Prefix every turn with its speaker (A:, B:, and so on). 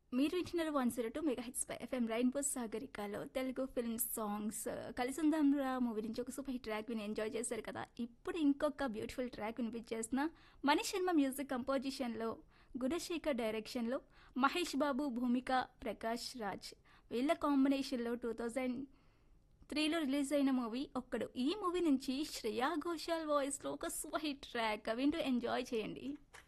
A: మీరు వింటున్నారు 102 mega hits పై FM rainbow సాగరికలో Telugu film songs కలిసుందాంరా movie నుంచి ఒక సూపర్ హిట్ ట్రాక్ విని ఎంజాయ్ చేశారు కదా. ఇప్పుడు ఇంకొక beautiful track వినిపించేసిన Manish Sharma music కంపోజిషన్లో Gunasekhar డైరెక్షన్లో మహేష్ బాబు భూమిక ప్రకాష్ రాజ్ వీళ్ళ కాంబినేషన్లో 2003లో రిలీజ్ అయిన మూవీ ఒక్కడు. ఈ మూవీ నుంచి శ్రేయా ఘోషాల్ వాయిస్లో ఒక సూపర్ హిట్ ట్రాక్ వింటూ ఎంజాయ్ చేయండి.